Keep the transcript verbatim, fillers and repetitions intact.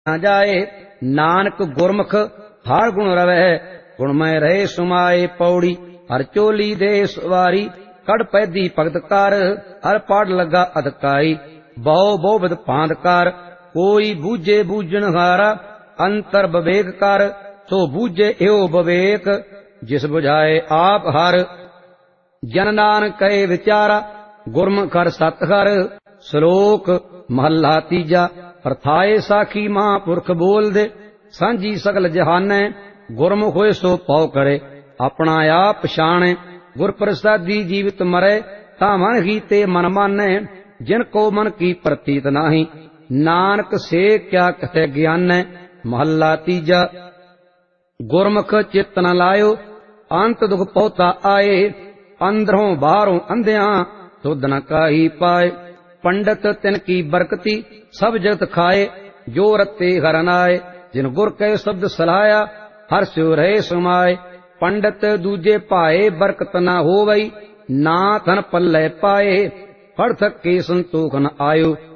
ना जाए। नानक गुरमुख हर गुण रवै, गुणमय रहे सुमाए। पौड़ी हर चोली दे सवारी, कड़ पैदी भगत कर। हर पढ़ लगा अधिकारी, बहु बहुविध भांत कर। कोई बूझे बूझन हारा, अंतर विवेक कर। सो बूझे एओ विवेक, जिस बुझाए आप हर। जन नानक कहे विचारा, गुरमुख हर सत हर। श्लोक महला तीजा। प्रथाए साखी महापुरख बोल दे, सांझी सकल जहानै। गुरमुख होए सो पौ करे, अपना आप पछाणे। गुर प्रसादी जीवित मरै, ता मन ही ते मन मानै। जिनको मन की प्रतीत नाही, नानक से क्या कथे ज्ञानै। महला तीजा। गुरमुख चित्त न लायो, अंत दुख पहुता आए। अंदरों बाहरों अंधिया, सुध न काही पाए। पंडित तिन की बरकती, सब जगत खाए। जो रते हर नाए, जिन गुर के शब्द सलाया। हर स्यो रहे समाए। पंडित दूजे पाए, बरकत न होवई। ना धन पल्ले पाए, फड़ थके संतोख न आयो।